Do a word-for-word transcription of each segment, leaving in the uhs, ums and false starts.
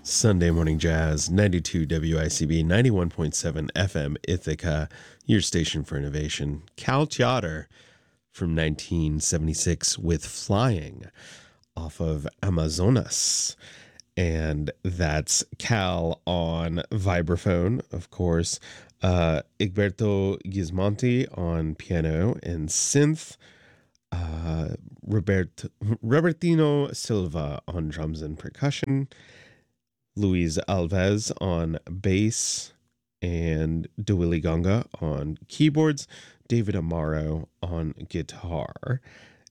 Sunday Morning Jazz, ninety-two W I C B, ninety-one point seven F M Ithaca, your station for innovation. Cal Tjader from nineteen seventy-six with Flying off of Amazonas. And that's Cal on vibraphone, of course. Uh, Egberto Gismonti on piano and synth. Uh, Robert, Robertino Silva on drums and percussion. Luis Alves on bass, and Dewili Gonga on keyboards, David Amaro on guitar.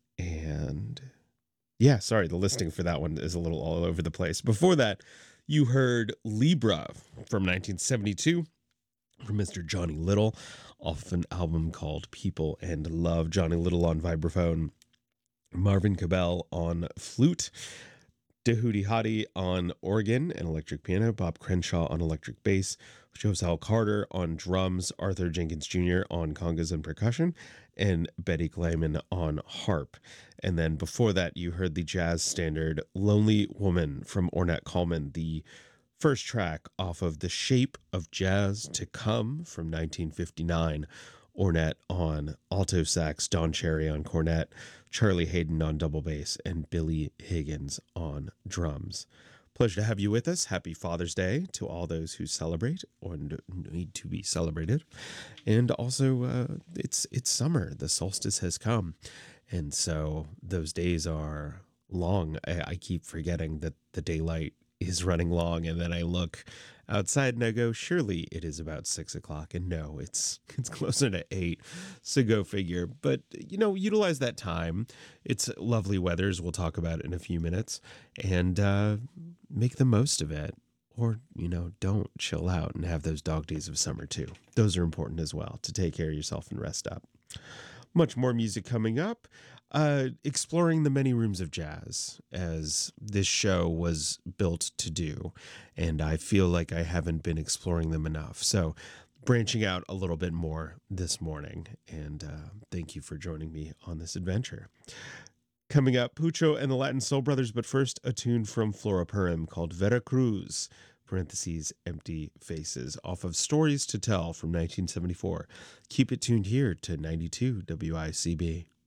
And yeah, sorry, the listing for that one is a little all over the place. Before that, you heard Libra from nineteen seventy-two from Mister Johnny Little off an album called People and Love. Johnny Little on vibraphone, Marvin Cabell on flute, Dehudi Hadi on organ and electric piano, Bob Crenshaw on electric bass, Josal Carter on drums, Arthur Jenkins Junior on congas and percussion, and Betty Glayman on harp. And then before that, you heard the jazz standard Lonely Woman from Ornette Coleman, the first track off of The Shape of Jazz to Come from nineteen fifty-nine. Ornette on alto sax, Don Cherry on cornet, Charlie Hayden on double bass, and Billy Higgins on drums. Pleasure to have you with us. Happy Father's Day to all those who celebrate or need to be celebrated. And also, uh, it's it's summer. The solstice has come. And so those days are long. I, I keep forgetting that the daylight is running long, and then I look outside and I go, surely it is about six o'clock. And no, it's it's closer to eight. So go figure. But, you know, utilize that time. It's lovely weather, as we'll talk about in a few minutes, and uh, make the most of it. Or, you know, don't chill out and have those dog days of summer too. Those are important as well, to take care of yourself and rest up. Much more music coming up. Uh, exploring the many rooms of jazz, as this show was built to do, and I feel like I haven't been exploring them enough. So branching out a little bit more this morning, and uh, thank you for joining me on this adventure. Coming up, Pucho and the Latin Soul Brothers, but first a tune from Flora Purim called Veracruz, parentheses, Empty Faces, off of Stories to Tell from nineteen seventy-four. Keep it tuned here to ninety-two W I C B.